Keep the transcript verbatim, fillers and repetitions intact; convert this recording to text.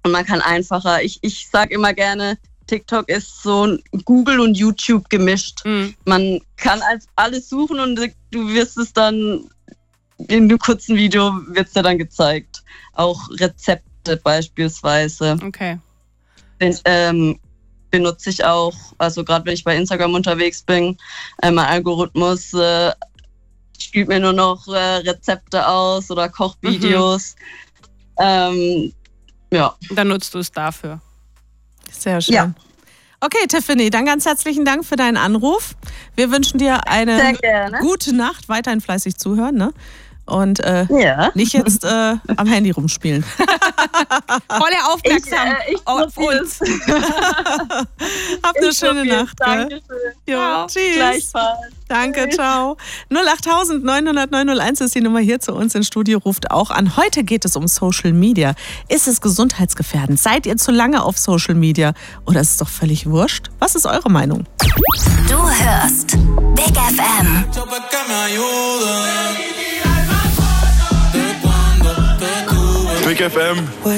Und man kann einfacher, ich, ich sage immer gerne, TikTok ist so ein Google und YouTube gemischt. Mhm. Man kann alles suchen und du wirst es dann, in einem kurzen Video wird es dir dann gezeigt. Auch Rezepte beispielsweise. Okay. Den, ähm, benutze ich auch, also gerade wenn ich bei Instagram unterwegs bin, äh, mein Algorithmus äh, spielt mir nur noch äh, Rezepte aus oder Kochvideos. Mhm. Ähm, Ja. Dann nutzt du es dafür. Sehr schön. Ja. Okay, Tiffany, dann ganz herzlichen Dank für deinen Anruf. Wir wünschen dir eine gute Nacht, weiterhin fleißig zuhören, ne? Und äh, ja. nicht jetzt äh, am Handy rumspielen. Volle Aufmerksamkeit ich, äh, ich auf uns. Habt eine schöne Nacht. Dankeschön. Jo, tschüss. Gleichfalls. Danke, Tschüss. ciao. null acht neun null null neun null eins ist die Nummer hier zu uns ins Studio, ruft auch an. Heute geht es um Social Media. Ist es gesundheitsgefährdend? Seid ihr zu lange auf Social Media? Oder ist es doch völlig wurscht? Was ist eure Meinung? Du hörst Big F M. Big F M.